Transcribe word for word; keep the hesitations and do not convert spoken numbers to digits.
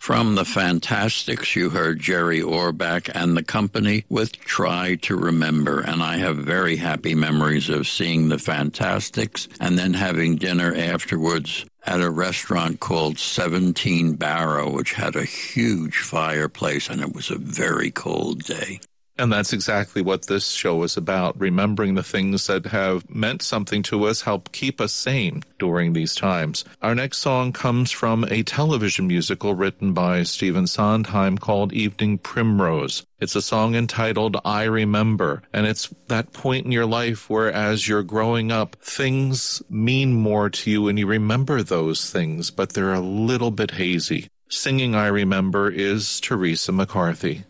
From the Fantastics, you heard Jerry Orbach and the company with Try to Remember, and I have very happy memories of seeing the Fantastics and then having dinner afterwards at a restaurant called seventeen Barrow, which had a huge fireplace, and it was a very cold day. And that's exactly what this show is about, remembering the things that have meant something to us, help keep us sane during these times. Our next song comes from a television musical written by Stephen Sondheim called Evening Primrose. It's a song entitled I Remember, and it's that point in your life where as you're growing up, things mean more to you and you remember those things, but they're a little bit hazy. Singing I Remember is Teresa McCarthy.